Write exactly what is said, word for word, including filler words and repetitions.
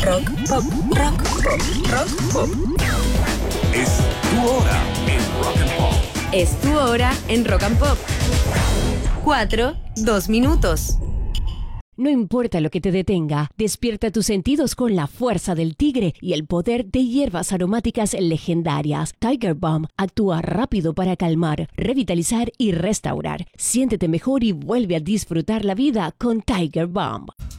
Rock Pop, Rock Pop, Rock Pop. Es tu hora en Rock and Pop. Es tu hora en Rock and Pop. Cuatro, dos minutos. No importa lo que te detenga, despierta tus sentidos con la fuerza del tigre y el poder de hierbas aromáticas legendarias. Tiger Balm actúa rápido para calmar, revitalizar y restaurar. Siéntete mejor y vuelve a disfrutar la vida con Tiger Balm.